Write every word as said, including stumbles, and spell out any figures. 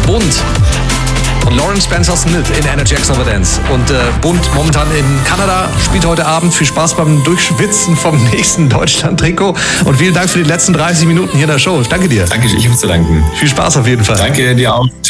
Bund und Lawrence Spencer Smith in Energy Extravaganza. Und äh, Bund momentan in Kanada, spielt heute Abend. Viel Spaß beim Durchschwitzen vom nächsten Deutschland-Trikot. Und vielen Dank für die letzten dreißig Minuten hier in der Show. Danke dir. Danke, ich habe zu danken. Viel Spaß auf jeden Fall. Danke dir auch.